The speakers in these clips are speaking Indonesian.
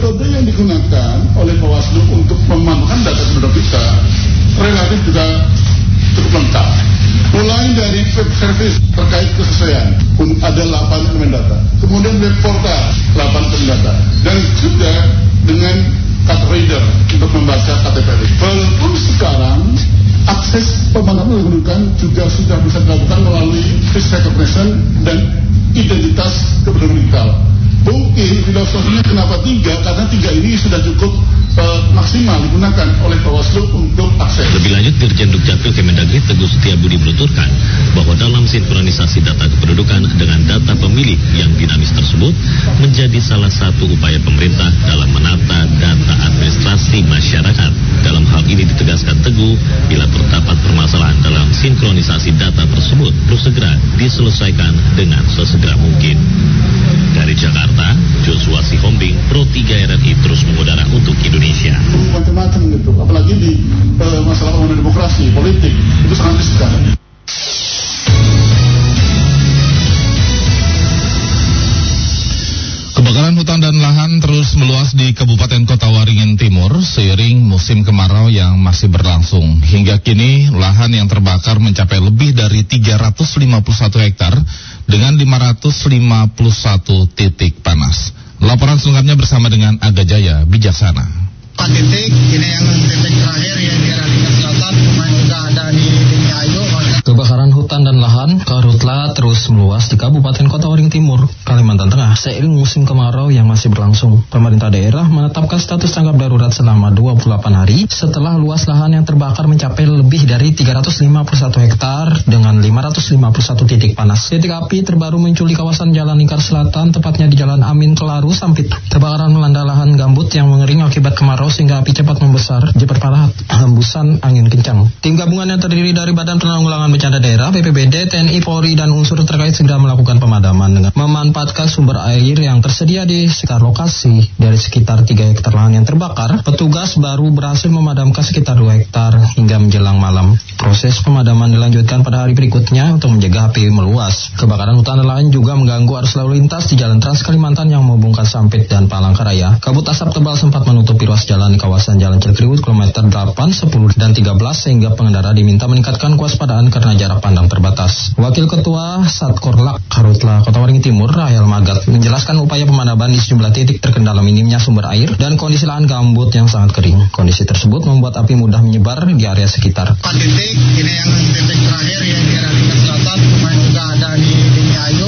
metode yang digunakan oleh Bawaslu untuk memanfaatkan data penduduk kita relatif juga cukup lengkap. Mulai dari web service terkait kesesuaian, ada 8 elemen data. Kemudian web portal 8 elemen data. Dan juga dengan card reader untuk membaca KTP. Walaupun sekarang akses pemantauan kependudukan juga sudah bisa dilakukan melalui face recognition dan identitas kependudukan digital. Mungkin filosofinya kenapa 3? Karena 3 ini sudah cukup maksimal digunakan oleh Bawaslu untuk akses. Lebih lanjut, Dirjen Dukcapil Kemendagri Teguh Setiabudi menuturkan bahwa dalam sinkronisasi data kependudukan dengan data pemilih yang dinamis tersebut menjadi salah satu upaya pemerintah dalam menata data administrasi masyarakat. Dalam hal ini ditegaskan Teguh, bila terdapat permasalahan dalam sinkronisasi data tersebut perlu segera diselesaikan dengan sesegera mungkin. Dari Jakarta, Joshua Sihombing, Pro 3 RRI terus mengudara untuk Indonesia. Macam-macam gitu, apalagi di masalah pembangunan demokrasi, politik, itu sangat riskan. Kebakaran hutan dan lahan terus meluas di Kabupaten Kota Waringin Timur seiring musim kemarau yang masih berlangsung. Hingga kini lahan yang terbakar mencapai lebih dari 351 hektar dengan 551 titik panas. Laporan selengkapnya bersama dengan Aga Jaya Bijaksana. 4 titik, ini yang titik terakhir yang di Radina Selatan, yang juga ada di Ayu. Kebakaran hutan dan lahan karhutla terus meluas di Kabupaten Kota Waringin Timur, Kalimantan Tengah seiring musim kemarau yang masih berlangsung. Pemerintah daerah menetapkan status tanggap darurat selama 28 hari setelah luas lahan yang terbakar mencapai lebih dari 351 hektar dengan 551 titik panas. Titik api terbaru muncul di kawasan Jalan Lingkar Selatan, tepatnya di Jalan Amin Kelaru, Sampit. Kebakaran melanda lahan gambut yang mengering akibat kemarau sehingga api cepat membesar diperparah hembusan angin kencang. Tim gabungan yang terdiri dari Badan Penanggulangan Bencana Daerah, BPBD, TNI, Polri, dan unsur terkait segera melakukan pemadaman dengan memanfaatkan sumber air yang tersedia di sekitar lokasi. Dari sekitar 3 hektar lahan yang terbakar, petugas baru berhasil memadamkan sekitar 2 hektar hingga menjelang malam. Proses pemadaman dilanjutkan pada hari berikutnya untuk mencegah api meluas. Kebakaran hutan dan lahan juga mengganggu arus lalu lintas di Jalan Trans Kalimantan yang menghubungkan Sampit dan Palangkaraya. Kabut asap tebal sempat menutupi ruas jalan di kawasan Jalan Cikriwut kilometer 8, 10, dan 13 sehingga pengendara diminta meningkatkan kewaspadaan karena jarak pandang terbatas. Wakil Ketua Satkorlak Karhutla Kota Waringin Timur, Rahel Magat, menjelaskan upaya pemadaman di sejumlah titik terkendala minimnya sumber air dan kondisi lahan gambut yang sangat kering. Kondisi tersebut membuat api mudah menyebar di area sekitar. 4 titik, ini yang titik terakhir yang di Radina Selatan, yang juga ada di Ayu,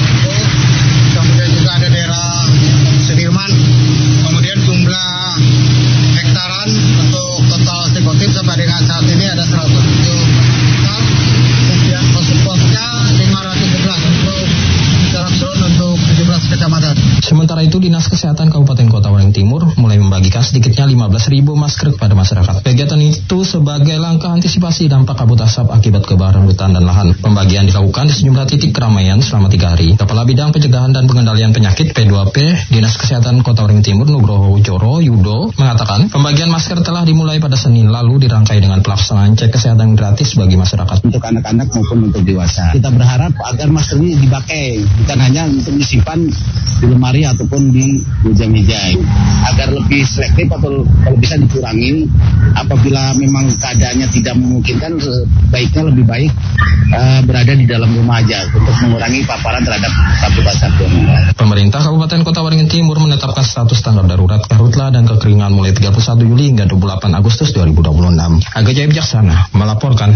kemudian juga ada daerah Sudirman. Kemudian jumlah hektaran untuk total stikotif sampai dengan saat ini ada 107 hektar. Kemudian posnya 511 untuk jarak surut untuk 17 kecamatan. Sementara itu, Dinas Kesehatan Kabupaten Kota Waringin Timur mulai membagikan sedikitnya 15.000 masker kepada masyarakat. Kegiatan itu sebagai langkah antisipasi dampak kabut asap akibat kebakaran hutan dan lahan. Pembagian dilakukan di sejumlah titik keramaian selama 3 hari. Kepala Bidang Pencegahan dan Pengendalian Penyakit P2P Dinas Kesehatan Kota Waringin Timur, Nugroho Wicoro Yudo, mengatakan pembagian masker telah dimulai pada Senin lalu dirangkai dengan pelaksanaan cek kesehatan gratis bagi masyarakat. Untuk anak-anak maupun untuk dewasa. Kita berharap agar masker ini dipakai, bukan hanya untuk disimpan di lemari ataupun di meja-meja, agar lebih selektif atau kalau bisa dikurangi. Apabila memang keadaannya tidak memungkinkan, sebaiknya lebih baik berada di dalam rumah aja untuk mengurangi paparan terhadap kabut asap. Pemerintah Kabupaten Kota Waringin Timur menetapkan status tanggap darurat karhutla dan kekeringan mulai 31 Juli hingga 28 Agustus 2026. Aga Jaya Bijaksana melaporkan.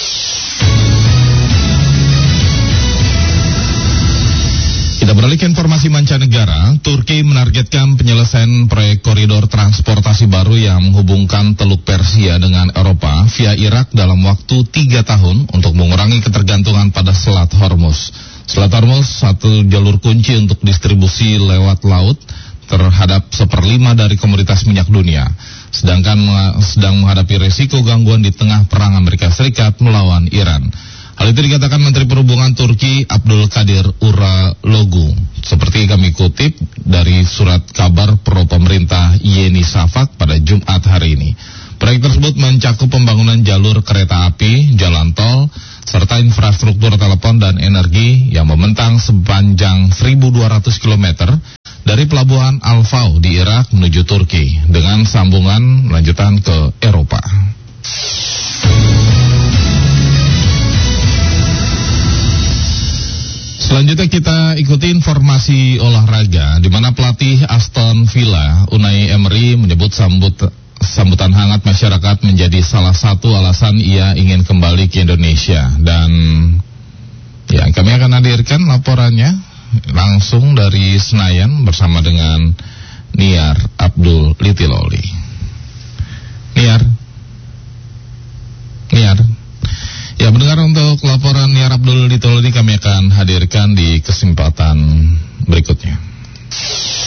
Kita beralih ke informasi mancanegara. Turki menargetkan penyelesaian proyek koridor transportasi baru yang menghubungkan Teluk Persia dengan Eropa via Irak dalam waktu 3 tahun untuk mengurangi ketergantungan pada Selat Hormuz. Selat Hormuz satu jalur kunci untuk distribusi lewat laut terhadap 1/5 dari komoditas minyak dunia, sedangkan sedang menghadapi resiko gangguan di tengah perang Amerika Serikat melawan Iran. Hal itu dikatakan Menteri Perhubungan Turki Abdul Kadir Uralogu. Seperti kami kutip dari surat kabar pro pemerintah Yeni Shafak pada Jumat hari ini. Proyek tersebut mencakup pembangunan jalur kereta api, jalan tol, serta infrastruktur telepon dan energi yang membentang sepanjang 1.200 km dari dari pelabuhan Al-Fau di Irak menuju Turki dengan sambungan lanjutan ke Eropa. Selanjutnya kita ikuti informasi olahraga, di mana pelatih Aston Villa, Unai Emery, menyebut sambutan hangat masyarakat menjadi salah satu alasan ia ingin kembali ke Indonesia. Dan ya, kami akan hadirkan laporannya langsung dari Senayan bersama dengan Niar Abdul Litiloli. Niar. Ya, mendengar untuk laporan Niar Abdul Litiloli kami akan hadirkan di kesempatan berikutnya.